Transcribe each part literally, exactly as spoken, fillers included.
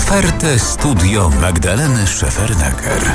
Otwarte studio Magdaleny Szefernaker.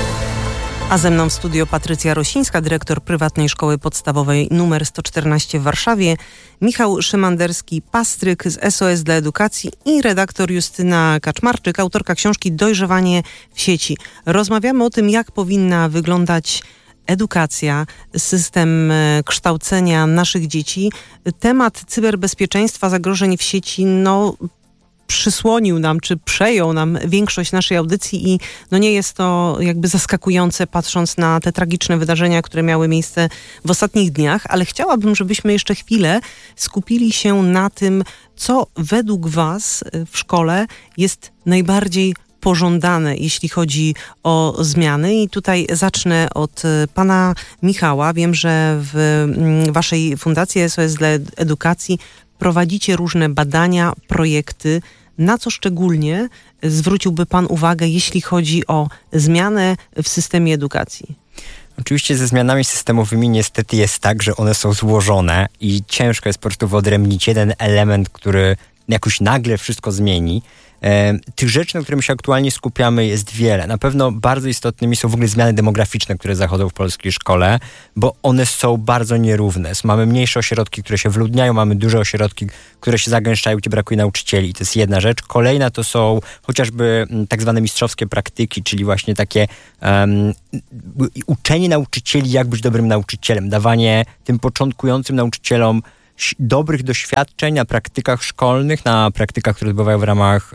A ze mną w studio Patrycja Rosińska, dyrektor prywatnej szkoły podstawowej numer sto czternaście w Warszawie, Michał Szymanderski-Pastryk z S O S dla Edukacji i redaktor Justyna Kaczmarczyk, autorka książki Dojrzewanie w sieci. Rozmawiamy o tym, jak powinna wyglądać edukacja, system kształcenia naszych dzieci. Temat cyberbezpieczeństwa, zagrożeń w sieci, no przysłonił nam, czy przejął nam większość naszej audycji i no nie jest to jakby zaskakujące, patrząc na te tragiczne wydarzenia, które miały miejsce w ostatnich dniach, ale chciałabym, żebyśmy jeszcze chwilę skupili się na tym, co według was w szkole jest najbardziej pożądane, jeśli chodzi o zmiany. I tutaj zacznę od pana Michała. Wiem, że w waszej Fundacji S O S dla Edukacji prowadzicie różne badania, projekty. Na co szczególnie zwróciłby pan uwagę, jeśli chodzi o zmianę w systemie edukacji? Oczywiście ze zmianami systemowymi niestety jest tak, że one są złożone i ciężko jest po prostu wyodrębnić jeden element, który jakoś nagle wszystko zmieni. E, tych rzeczy, na które my się aktualnie skupiamy, jest wiele. Na pewno bardzo istotnymi są w ogóle zmiany demograficzne, które zachodzą w polskiej szkole, bo one są bardzo nierówne. Mamy mniejsze ośrodki, które się wyludniają, mamy duże ośrodki, które się zagęszczają, gdzie brakuje nauczycieli. To jest jedna rzecz. Kolejna to są chociażby tak zwane mistrzowskie praktyki, czyli właśnie takie um, uczenie nauczycieli, jak być dobrym nauczycielem, dawanie tym początkującym nauczycielom dobrych doświadczeń na praktykach szkolnych, na praktykach, które odbywają w ramach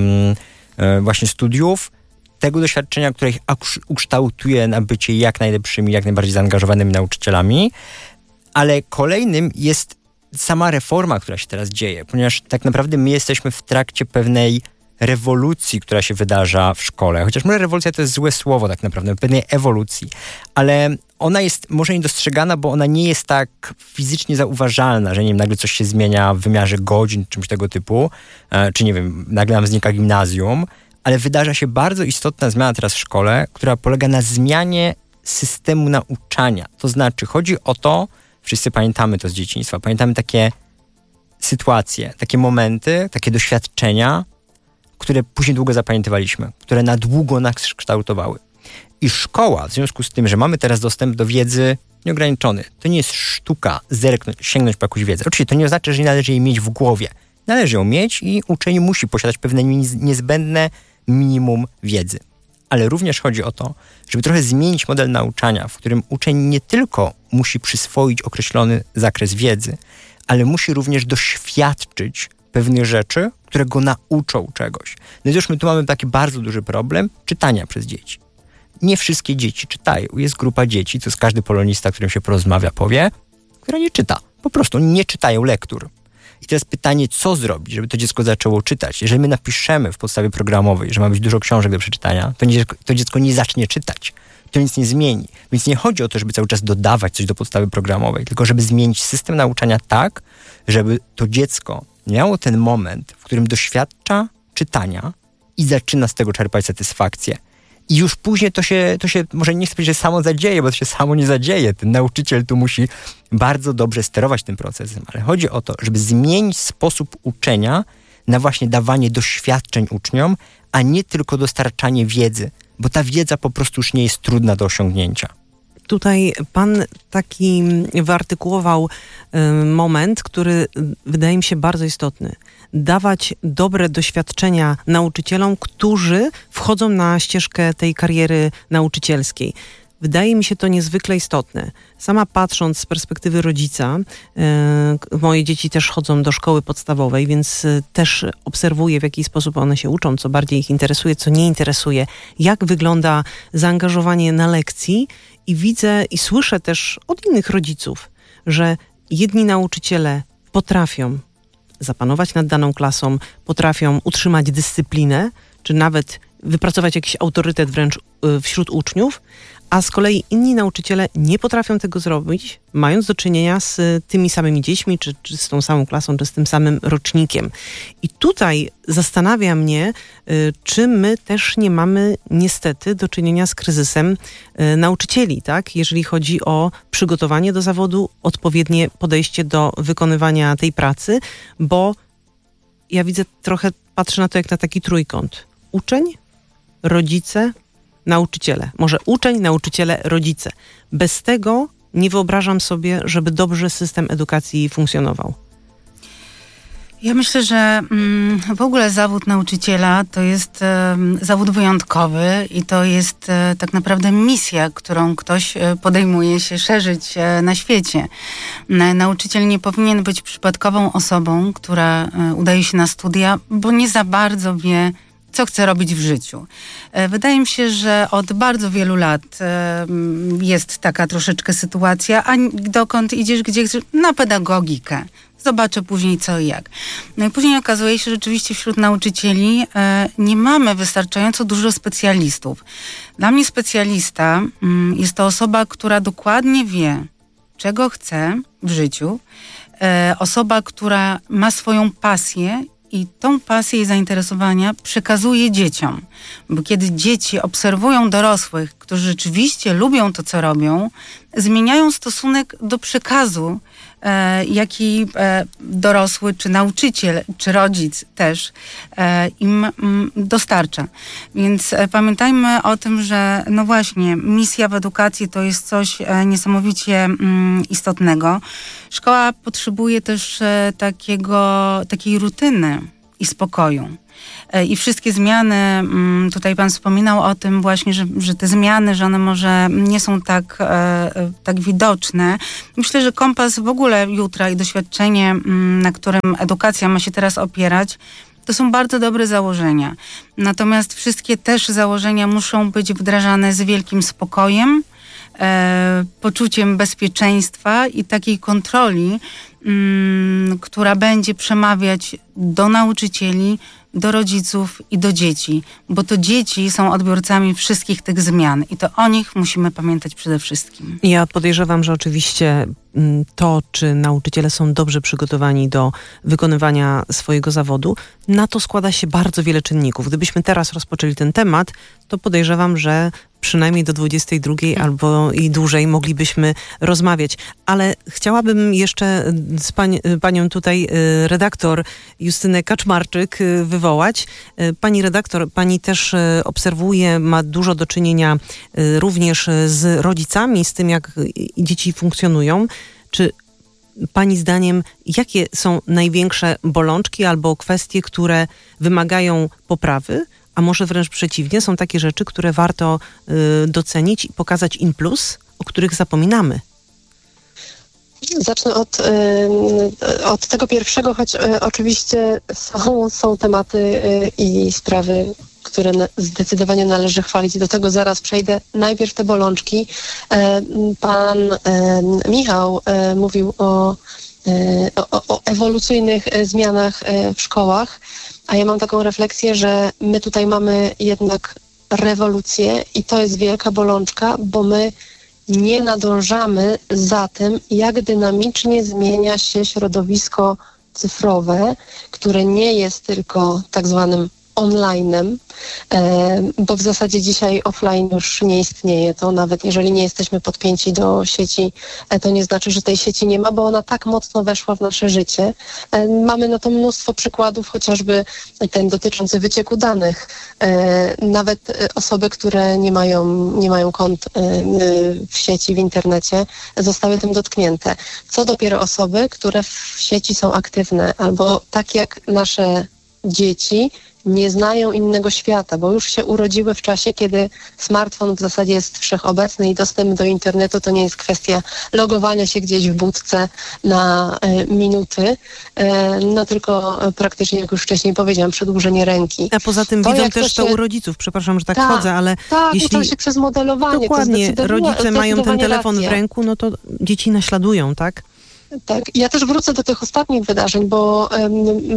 um, właśnie studiów, tego doświadczenia, które ich ukształtuje na bycie jak najlepszymi, jak najbardziej zaangażowanymi nauczycielami. Ale kolejnym jest sama reforma, która się teraz dzieje, ponieważ tak naprawdę my jesteśmy w trakcie pewnej rewolucji, która się wydarza w szkole. Chociaż może rewolucja to jest złe słowo tak naprawdę, pewnej ewolucji. Ale ona jest może niedostrzegana, bo ona nie jest tak fizycznie zauważalna, że nie wiem, nagle coś się zmienia w wymiarze godzin, czymś tego typu, czy nie wiem, nagle nam znika gimnazjum, ale wydarza się bardzo istotna zmiana teraz w szkole, która polega na zmianie systemu nauczania. To znaczy, chodzi o to, wszyscy pamiętamy to z dzieciństwa, pamiętamy takie sytuacje, takie momenty, takie doświadczenia, które później długo zapamiętywaliśmy, które na długo nas kształtowały. I szkoła, w związku z tym, że mamy teraz dostęp do wiedzy nieograniczony, to nie jest sztuka zerknąć, sięgnąć po jakąś wiedzę. Oczywiście to nie oznacza, że nie należy jej mieć w głowie. Należy ją mieć i uczeń musi posiadać pewne niezbędne minimum wiedzy. Ale również chodzi o to, żeby trochę zmienić model nauczania, w którym uczeń nie tylko musi przyswoić określony zakres wiedzy, ale musi również doświadczyć pewnych rzeczy, które go nauczą czegoś. No i już my tu mamy taki bardzo duży problem czytania przez dzieci. Nie wszystkie dzieci czytają. Jest grupa dzieci, co z każdy polonista, którym się porozmawia, powie, która nie czyta. Po prostu nie czytają lektur. I teraz pytanie, co zrobić, żeby to dziecko zaczęło czytać? Jeżeli my napiszemy w podstawie programowej, że ma być dużo książek do przeczytania, to, nie, to dziecko nie zacznie czytać. To nic nie zmieni. Więc nie chodzi o to, żeby cały czas dodawać coś do podstawy programowej, tylko żeby zmienić system nauczania tak, żeby to dziecko miało ten moment, w którym doświadcza czytania i zaczyna z tego czerpać satysfakcję. I już później to się, to się może nie chcę powiedzieć, że samo zadzieje, bo to się samo nie zadzieje. Ten nauczyciel tu musi bardzo dobrze sterować tym procesem, ale chodzi o to, żeby zmienić sposób uczenia na właśnie dawanie doświadczeń uczniom, a nie tylko dostarczanie wiedzy, bo ta wiedza po prostu już nie jest trudna do osiągnięcia. Tutaj pan taki wyartykułował y, moment, który wydaje mi się bardzo istotny. Dawać dobre doświadczenia nauczycielom, którzy wchodzą na ścieżkę tej kariery nauczycielskiej. Wydaje mi się to niezwykle istotne. Sama patrząc z perspektywy rodzica, yy, moje dzieci też chodzą do szkoły podstawowej, więc yy, też obserwuję, w jaki sposób one się uczą, co bardziej ich interesuje, co nie interesuje, jak wygląda zaangażowanie na lekcji i widzę i słyszę też od innych rodziców, że jedni nauczyciele potrafią zapanować nad daną klasą, potrafią utrzymać dyscyplinę, czy nawet wypracować jakiś autorytet wręcz yy, wśród uczniów, a z kolei inni nauczyciele nie potrafią tego zrobić, mając do czynienia z tymi samymi dziećmi, czy, czy z tą samą klasą, czy z tym samym rocznikiem. I tutaj zastanawia mnie, y, czy my też nie mamy niestety do czynienia z kryzysem y, nauczycieli, tak? Jeżeli chodzi o przygotowanie do zawodu, odpowiednie podejście do wykonywania tej pracy, bo ja widzę trochę, patrzę na to jak na taki trójkąt. uczeń, rodzice, nauczyciele. Może uczeń, nauczyciele, rodzice. Bez tego nie wyobrażam sobie, żeby dobrze system edukacji funkcjonował. Ja myślę, że mm, w ogóle zawód nauczyciela to jest e, zawód wyjątkowy i to jest e, tak naprawdę misja, którą ktoś e, podejmuje się szerzyć e, na świecie. E, nauczyciel nie powinien być przypadkową osobą, która e, udaje się na studia, bo nie za bardzo wie, co chce robić w życiu. E, wydaje mi się, że od bardzo wielu lat e, jest taka troszeczkę sytuacja, a dokąd idziesz, gdzie chcesz? Na pedagogikę. Zobaczę później co i jak. No i później okazuje się, że rzeczywiście wśród nauczycieli e, nie mamy wystarczająco dużo specjalistów. Dla mnie specjalista mm, jest to osoba, która dokładnie wie, czego chce w życiu. E, osoba, która ma swoją pasję i tą pasję i zainteresowania przekazuje dzieciom. Bo kiedy dzieci obserwują dorosłych, którzy rzeczywiście lubią to, co robią, zmieniają stosunek do przekazu, e, jaki e, dorosły, czy nauczyciel, czy rodzic też e, im m, dostarcza. Więc e, pamiętajmy o tym, że no właśnie, misja w edukacji to jest coś e, niesamowicie m, istotnego. Szkoła potrzebuje też e, takiego, takiej rutyny i spokoju. I wszystkie zmiany, tutaj pan wspominał o tym właśnie, że, że te zmiany, że one może nie są tak, e, tak widoczne. Myślę, że kompas w ogóle jutra i doświadczenie, na którym edukacja ma się teraz opierać, to są bardzo dobre założenia. Natomiast wszystkie też założenia muszą być wdrażane z wielkim spokojem, e, poczuciem bezpieczeństwa i takiej kontroli, m, która będzie przemawiać do nauczycieli, do rodziców i do dzieci, bo to dzieci są odbiorcami wszystkich tych zmian i to o nich musimy pamiętać przede wszystkim. Ja podejrzewam, że oczywiście to, czy nauczyciele są dobrze przygotowani do wykonywania swojego zawodu, na to składa się bardzo wiele czynników. Gdybyśmy teraz rozpoczęli ten temat, to podejrzewam, że przynajmniej do dwudziestej drugiej albo i dłużej moglibyśmy rozmawiać. Ale chciałabym jeszcze z pań, panią tutaj redaktor Justynę Kaczmarczyk wywołać. Pani redaktor, pani też obserwuje, ma dużo do czynienia również z rodzicami, z tym, jak dzieci funkcjonują. Czy pani zdaniem, jakie są największe bolączki albo kwestie, które wymagają poprawy, a może wręcz przeciwnie, są takie rzeczy, które warto y, docenić i pokazać in plus, o których zapominamy? Zacznę od, y, od tego pierwszego, choć y, oczywiście są, są tematy y, i sprawy, które na, zdecydowanie należy chwalić. Do tego zaraz przejdę. Najpierw te bolączki. E, pan e, Michał e, mówił o, e, o, o ewolucyjnych zmianach e, w szkołach, a ja mam taką refleksję, że my tutaj mamy jednak rewolucję i to jest wielka bolączka, bo my nie nadążamy za tym, jak dynamicznie zmienia się środowisko cyfrowe, które nie jest tylko tak zwanym online'em, bo w zasadzie dzisiaj offline już nie istnieje. To nawet jeżeli nie jesteśmy podpięci do sieci, to nie znaczy, że tej sieci nie ma, bo ona tak mocno weszła w nasze życie. Mamy na to mnóstwo przykładów, chociażby ten dotyczący wycieku danych. Nawet osoby, które nie mają, nie mają kont w sieci, w internecie, zostały tym dotknięte. Co dopiero osoby, które w sieci są aktywne, albo tak jak nasze dzieci, nie znają innego świata, bo już się urodziły w czasie, kiedy smartfon w zasadzie jest wszechobecny i dostęp do internetu to nie jest kwestia logowania się gdzieś w budce na e, minuty, e, no tylko praktycznie, jak już wcześniej powiedziałam, przedłużenie ręki. A poza tym to, widzą też to to się... u rodziców. Przepraszam, że tak Ta, chodzę, ale tak, jeśli... uczą się przez modelowanie. Dokładnie, to rodzice mają ten telefon racja. w ręku, no to dzieci naśladują, tak? Tak, ja też wrócę do tych ostatnich wydarzeń, bo um,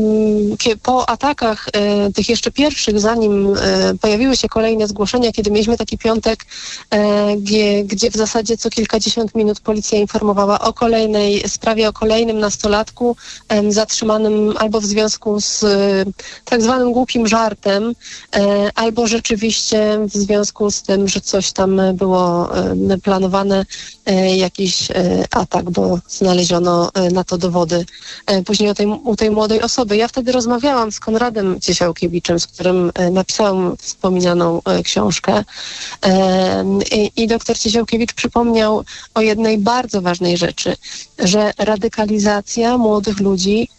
po atakach e, tych jeszcze pierwszych, zanim e, pojawiły się kolejne zgłoszenia, kiedy mieliśmy taki piątek, e, gdzie, gdzie w zasadzie co kilkadziesiąt minut policja informowała o kolejnej sprawie, o kolejnym nastolatku e, zatrzymanym albo w związku z e, tak zwanym głupim żartem, e, albo rzeczywiście w związku z tym, że coś tam było e, planowane, e, jakiś e, atak, bo znaleziono znaleziono na to dowody później o tej, u tej młodej osoby. Ja wtedy rozmawiałam z Konradem Ciesiałkiewiczem, z którym napisałam wspominaną książkę i, i doktor Ciesiałkiewicz przypomniał o jednej bardzo ważnej rzeczy, że radykalizacja młodych ludzi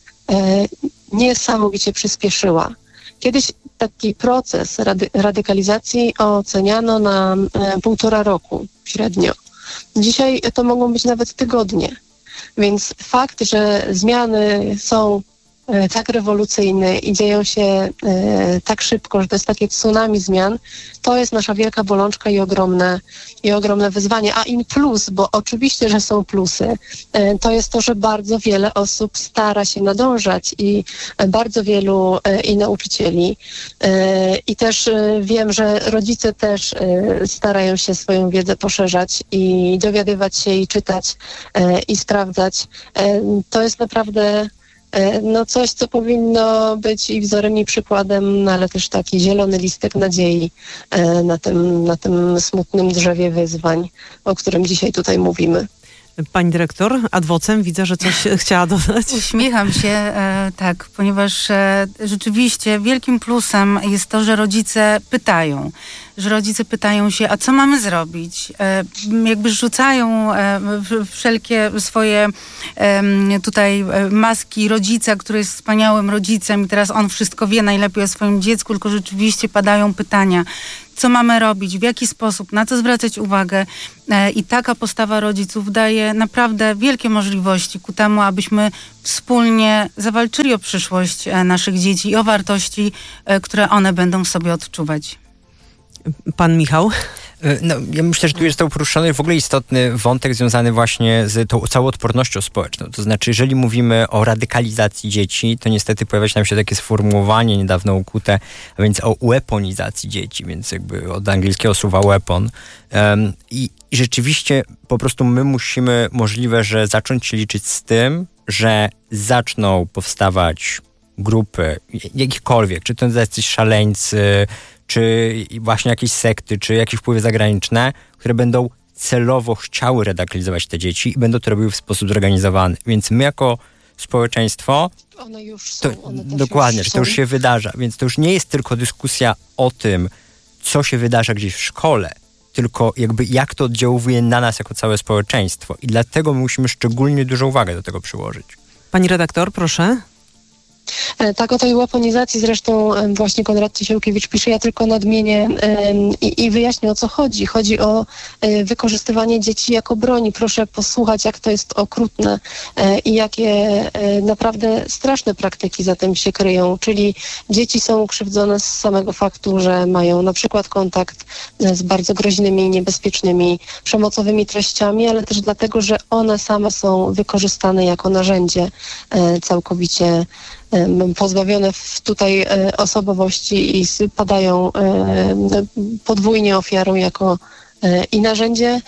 niesamowicie przyspieszyła. Kiedyś taki proces rady, radykalizacji oceniano na e, półtora roku średnio. Dzisiaj to mogą być nawet tygodnie. Więc fakt, że zmiany są e, tak rewolucyjne i dzieją się e, tak szybko, że to jest takie tsunami zmian, to jest nasza wielka bolączka i ogromne, i ogromne wyzwanie. A in plus, bo oczywiście, że są plusy, e, to jest to, że bardzo wiele osób stara się nadążać i bardzo wielu e, i nauczycieli. E, I też e, wiem, że rodzice też e, starają się swoją wiedzę poszerzać i dowiadywać się i czytać e, i sprawdzać. E, to jest naprawdę no coś, co powinno być i wzorem, i przykładem, no ale też taki zielony listek nadziei na tym, na tym smutnym drzewie wyzwań, o którym dzisiaj tutaj mówimy. Pani dyrektor, adwocem, widzę, że coś chciała dodać. Uśmiecham się, e, tak, ponieważ e, rzeczywiście wielkim plusem jest to, że rodzice pytają. Że rodzice pytają się, a co mamy zrobić? E, jakby rzucają e, wszelkie swoje e, tutaj maski rodzica, który jest wspaniałym rodzicem i teraz on wszystko wie najlepiej o swoim dziecku, tylko rzeczywiście padają pytania. Co mamy robić, w jaki sposób, na co zwracać uwagę. I taka postawa rodziców daje naprawdę wielkie możliwości ku temu, abyśmy wspólnie zawalczyli o przyszłość naszych dzieci i o wartości, które one będą w sobie odczuwać. Pan Michał? No, ja myślę, że tu jest to poruszony w ogóle istotny wątek związany właśnie z tą całą odpornością społeczną. To znaczy, jeżeli mówimy o radykalizacji dzieci, to niestety pojawia się nam się takie sformułowanie niedawno ukute, a więc o weaponizacji dzieci, więc jakby od angielskiego słowa weapon. Um, i, I rzeczywiście po prostu my musimy możliwe, że zacząć się liczyć z tym, że zaczną powstawać grupy, jakichkolwiek, czy to jacyś szaleńcy, czy właśnie jakieś sekty, czy jakieś wpływy zagraniczne, które będą celowo chciały radykalizować te dzieci i będą to robiły w sposób zorganizowany. Więc my jako społeczeństwo, one już są, to, one dokładnie, już że to już się wydarza. Więc to już nie jest tylko dyskusja o tym, co się wydarza gdzieś w szkole, tylko jakby jak to oddziałuje na nas jako całe społeczeństwo. I dlatego my musimy szczególnie dużą uwagę do tego przyłożyć. Pani redaktor, proszę. Tak, o tej weaponizacji zresztą właśnie Konrad Ciesiałkiewicz pisze, ja tylko nadmienię i, i wyjaśnię, o co chodzi. Chodzi o wykorzystywanie dzieci jako broni. Proszę posłuchać, jak to jest okrutne i jakie naprawdę straszne praktyki za tym się kryją. Czyli dzieci są krzywdzone z samego faktu, że mają na przykład kontakt z bardzo groźnymi i niebezpiecznymi, przemocowymi treściami, ale też dlatego, że one same są wykorzystane jako narzędzie całkowicie pozbawione tutaj osobowości i padają podwójnie ofiarą jako i narzędzie,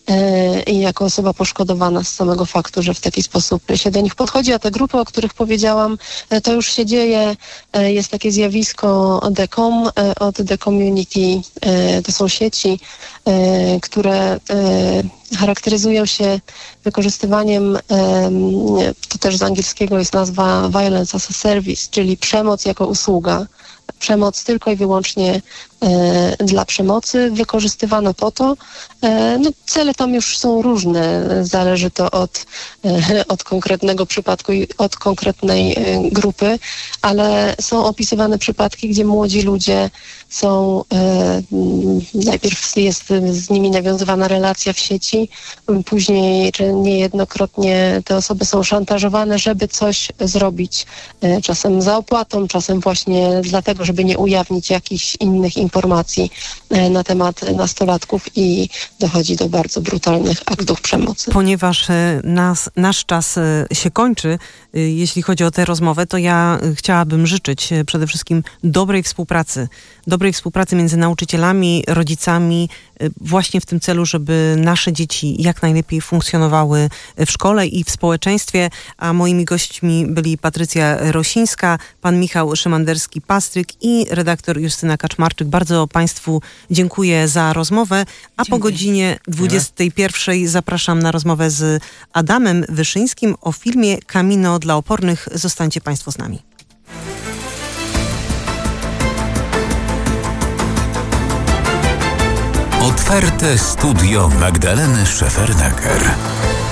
i jako osoba poszkodowana z samego faktu, że w taki sposób się do nich podchodzi. A te grupy, o których powiedziałam, to już się dzieje. Jest takie zjawisko D C O M, od The Community, to są sieci, które charakteryzują się wykorzystywaniem, to też z angielskiego jest nazwa Violence as a Service, czyli przemoc jako usługa. Przemoc tylko i wyłącznie e, dla przemocy, wykorzystywana po to. E, no, cele tam już są różne, zależy to od, e, od konkretnego przypadku i od konkretnej e, grupy, ale są opisywane przypadki, gdzie młodzi ludzie są, e, najpierw jest z nimi nawiązywana relacja w sieci, później czy niejednokrotnie te osoby są szantażowane, żeby coś zrobić, e, czasem za opłatą, czasem właśnie dlatego, żeby nie ujawnić jakichś innych informacji e, na temat nastolatków i dochodzi do bardzo brutalnych aktów przemocy. Ponieważ e, nas, nasz czas e, się kończy, e, jeśli chodzi o tę rozmowę, to ja e, chciałabym życzyć e, przede wszystkim dobrej współpracy, dobrej współpracy między nauczycielami, rodzicami, e, właśnie w tym celu, żeby nasze dzieci jak najlepiej funkcjonowały w szkole i w społeczeństwie, a moimi gośćmi byli Patrycja Rosińska, pan Michał Szymanderski-Pastryk i redaktor Justyna Kaczmarczyk. Bardzo Państwu dziękuję za rozmowę, a dziękuję. Po godzinie dwudziestej tej pierwszej zapraszam na rozmowę z Adamem Wyszyńskim o filmie Camino dla opornych. Zostańcie Państwo z nami. Otwarte studio Magdaleny Szefernaker.